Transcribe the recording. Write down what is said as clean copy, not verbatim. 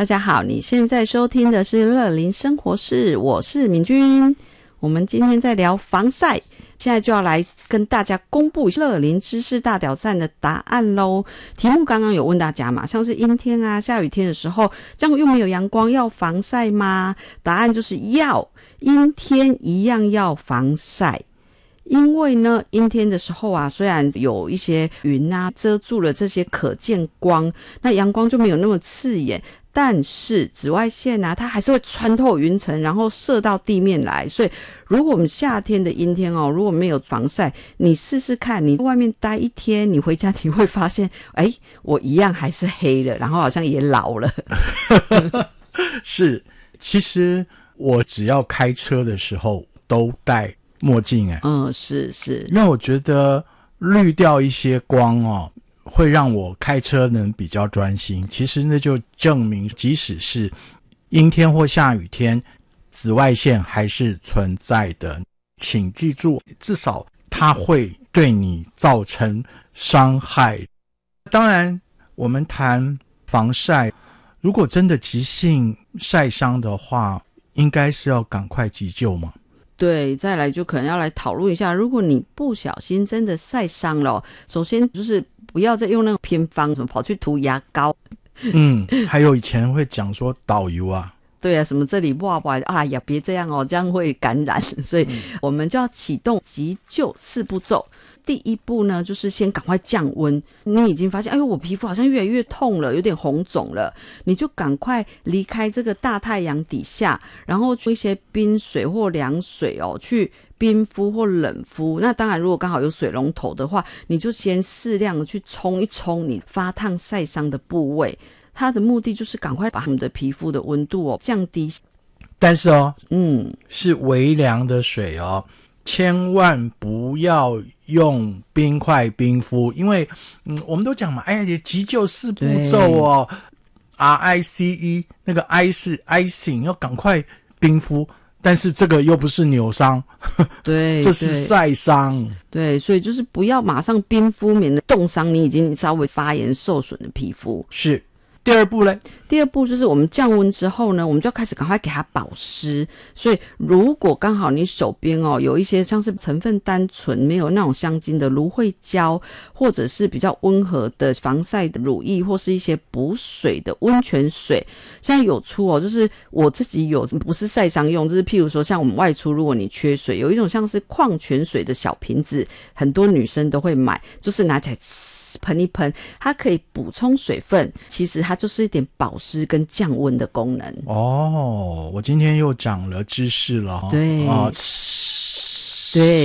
大家好，你现在收听的是乐龄生活室，我是敏君。我们今天在聊防晒，现在就要来跟大家公布乐龄知识大挑战的答案咯。题目刚刚有问大家嘛，像是阴天啊、下雨天的时候，这样又没有阳光，要防晒吗？答案就是要，阴天一样要防晒。因为呢，阴天的时候啊，虽然有一些云啊遮住了这些可见光，那阳光就没有那么刺眼，但是紫外线啊，它还是会穿透云层，然后射到地面来。所以如果我们夏天的阴天哦，如果没有防晒，你试试看，你在外面待一天，你回家你会发现，我一样还是黑了，然后好像也老了。 是，其实我只要开车的时候都戴墨镜是， 因为我觉得滤掉一些光会让我开车能比较专心。其实那就证明即使是阴天或下雨天，紫外线还是存在的。请记住，至少它会对你造成伤害。当然我们谈防晒，如果真的急性晒伤的话，应该是要赶快急救嘛。 对，再来就可能要来讨论一下，如果你不小心真的晒伤了，首先就是不要再用那个偏方，什么跑去涂牙膏。 还有以前会讲说导游啊， 对啊，什么这里哇哎呀，别这样哦，这样会感染。所以我们就要启动急救4步骤。第一步呢，就是先赶快降温。你已经发现，我皮肤好像越来越痛了，有点红肿了，你就赶快离开这个大太阳底下，然后用一些冰水或凉水去冰敷或冷敷。那当然，如果刚好有水龙头的话，你就先适量的去冲一冲你发烫晒伤的部位。它的目的就是赶快把他们的皮肤的温度降低。 但是是微凉的水千万不要用冰块冰敷，因为我们都讲嘛，急救4步骤RICE， 那个 I 是 icing， 要赶快冰敷，但是这个又不是扭伤， 对， 这是晒伤。 对，所以就是不要马上冰敷，免得冻伤你已经稍微发炎受损的皮肤。 是。第二步呢？ 第二步就是我们降温之后呢，我们就要开始赶快给它保湿。所以如果刚好你手边有一些像是成分单纯没有那种香精的芦荟胶，或者是比较温和的防晒的乳液，或是一些补水的温泉水，现在有出就是我自己有，不是晒伤用，就是譬如说像我们外出如果你缺水，有一种像是矿泉水的小瓶子，很多女生都会买，就是拿起来喷一喷，它可以补充水分，其实它就是一点保湿跟降温的功能。 我今天又长了知识了。 对， 对。